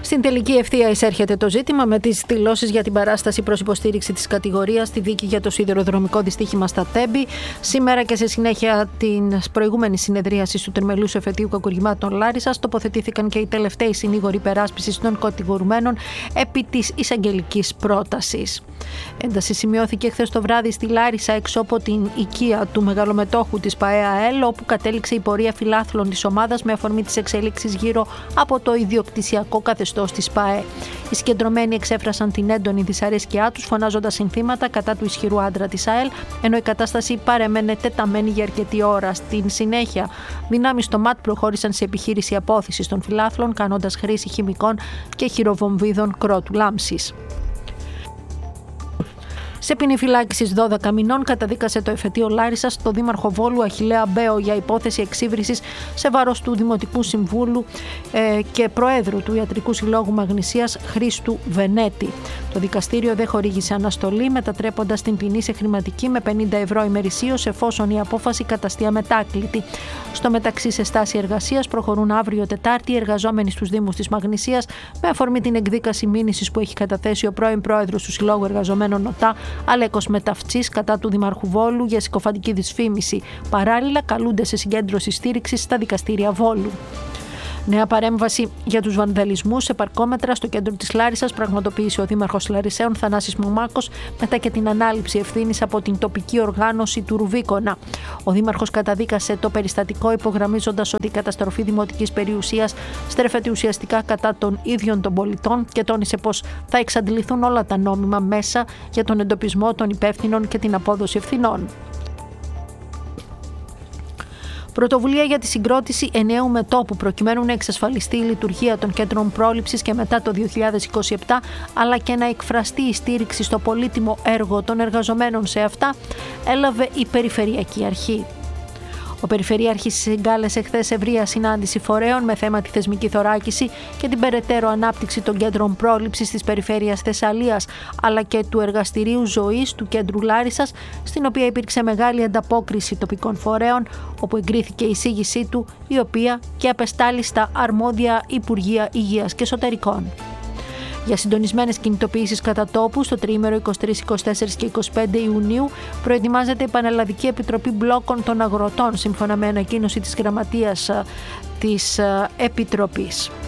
Στην τελική ευθεία εισέρχεται το ζήτημα με τις δηλώσεις για την παράσταση προς υποστήριξη της κατηγορίας στη δίκη για το σιδηροδρομικό δυστύχημα στα Τέμπη. Σήμερα και σε συνέχεια της προηγούμενης συνεδρίασης του Τριμελούς Εφετείου Κακουργημάτων Λάρισσας, τοποθετήθηκαν και οι τελευταίοι συνήγοροι υπεράσπισης των κατηγορουμένων επί της εισαγγελικής πρότασης. Ένταση σημειώθηκε χθες το βράδυ στη Λάρισα, έξω από την οικία του μεγαλομετόχου της ΠαΕΑΕΛ, όπου κατέληξε η πορεία φιλάθλων της ομάδας με αφορμή τις εξέλιξεις γύρω από το ιδιοκτησιακό καθεστώς της ΠαΕ. Οι συγκεντρωμένοι εξέφρασαν την έντονη δυσαρέσκειά τους, φωνάζοντας συνθήματα κατά του ισχυρού άντρα της ΑΕΛ, ενώ η κατάσταση παρέμενε τεταμένη για αρκετή ώρα. Στην συνέχεια, δυνάμεις στο ΜΑΤ προχώρησαν σε επιχείρηση απόθυσης των φιλάθλων, κάνοντας χρήση χημικών και χειροβομβίδων κρότου λάμψης. Σε ποινή φυλάκισης 12 μηνών καταδίκασε το Εφετείο Λάρισσας το δήμαρχο Βόλου Αχιλλέα Μπέο για υπόθεση εξύβρισης σε βάρος του Δημοτικού Συμβούλου και Προέδρου του Ιατρικού Συλλόγου Μαγνησίας Χρήστου Βενέτη. Το δικαστήριο δεν χορήγησε αναστολή, μετατρέποντας την ποινή σε χρηματική με 50 ευρώ ημερησίως, εφόσον η απόφαση καταστεί αμετάκλητη. Στο μεταξύ, σε στάση εργασίας προχωρούν αύριο Τετάρτη οι εργαζόμενοι στους Δήμους της Μαγνησίας με αφορμή την εκδίκαση μήνυσης που έχει καταθέσει ο πρώην πρόεδρος του Συλλόγου Εργαζομένων ΟΤΑ, Αλέκος Μεταυτσής, κατά του Δημάρχου Βόλου για συκοφαντική δυσφήμιση. Παράλληλα, καλούνται σε συγκέντρωση στήριξης στα δικαστήρια Βόλου. Νέα παρέμβαση για τους βανδαλισμούς σε παρκόμετρα στο κέντρο της Λάρισσας πραγματοποίησε ο Δήμαρχος Λαρισαίων Θανάσης Μουμάκος μετά και την ανάληψη ευθύνης από την τοπική οργάνωση του Ρουβίκονα. Ο Δήμαρχος καταδίκασε το περιστατικό, υπογραμμίζοντας ότι η καταστροφή δημοτικής περιουσίας στρέφεται ουσιαστικά κατά των ίδιων των πολιτών και τόνισε πως θα εξαντληθούν όλα τα νόμιμα μέσα για τον εντοπισμό των υπεύθυνων και την απόδοση ευθυνών. Πρωτοβουλία για τη συγκρότηση ενιαίου μετώπου προκειμένου να εξασφαλιστεί η λειτουργία των κέντρων πρόληψης και μετά το 2027, αλλά και να εκφραστεί η στήριξη στο πολύτιμο έργο των εργαζομένων σε αυτά, έλαβε η Περιφερειακή Αρχή. Ο Περιφερειάρχης συγκάλεσε χθες ευρεία συνάντηση φορέων με θέμα τη θεσμική θωράκιση και την περαιτέρω ανάπτυξη των κέντρων πρόληψης της Περιφέρειας Θεσσαλίας, αλλά και του Εργαστηρίου Ζωής του Κέντρου Λάρισσας, στην οποία υπήρξε μεγάλη ανταπόκριση τοπικών φορέων, όπου εγκρίθηκε η εισήγησή του, η οποία και απεστάλη στα αρμόδια Υπουργεία Υγείας και Εσωτερικών. Για συντονισμένες κινητοποιήσεις κατά τόπου, στο τριήμερο 23, 24 και 25 Ιουνίου προετοιμάζεται η Πανελλαδική Επιτροπή Μπλόκων των Αγροτών, σύμφωνα με ανακοίνωση της Γραμματείας της Επιτροπής.